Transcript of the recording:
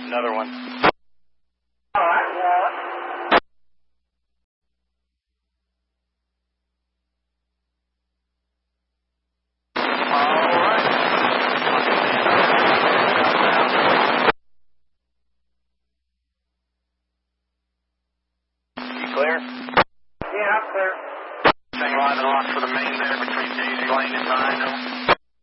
Another one. All right, well. Clear? Yeah, I'm clear. Staying live and locked for the main there between Daisy Lane and Rhino.